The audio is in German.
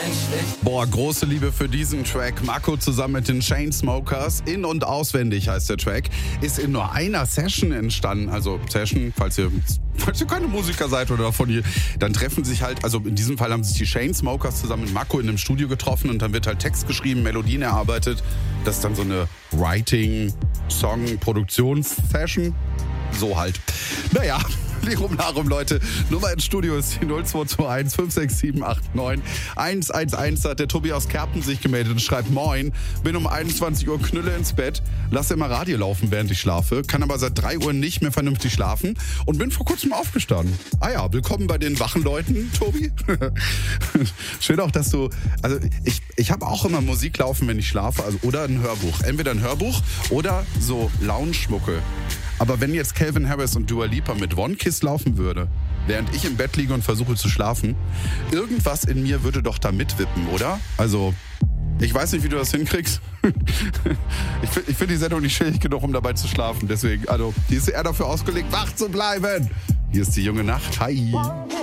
Boah, große Liebe für diesen Track. Marco zusammen mit den Chainsmokers. In- und auswendig heißt der Track. Ist in nur einer Session entstanden. Also Session, falls ihr keine Musiker seid oder von ihr, dann treffen sich halt, also in diesem Fall haben sich die Chainsmokers zusammen mit Marco in einem Studio getroffen und dann wird halt Text geschrieben, Melodien erarbeitet. Das ist dann so eine Writing-Song-Produktions-Session. So halt. Naja, Lirum Larum, Leute. Nummer ins Studio ist die 0221 567 89 111. Hat der Tobi aus Kerpen sich gemeldet und schreibt: Moin, bin um 21 Uhr Knülle ins Bett, lasse immer Radio laufen, während ich schlafe, kann aber seit 3 Uhr nicht mehr vernünftig schlafen und bin vor kurzem aufgestanden. Ah ja, willkommen bei den wachen Leuten, Tobi. Schön auch, dass du, also ich habe auch immer Musik laufen, wenn ich schlafe, also oder ein Hörbuch. Entweder ein Hörbuch oder so Lounge-Mucke. Aber wenn jetzt Calvin Harris und Dua Lipa mit One Kiss laufen würde, während ich im Bett liege und versuche zu schlafen, irgendwas in mir würde doch da mitwippen, oder? Also, ich weiß nicht, wie du das hinkriegst. Ich finde die Sendung nicht schwierig genug, um dabei zu schlafen. Deswegen, also, die ist eher dafür ausgelegt, wach zu bleiben. Hier ist die junge Nacht. Hi.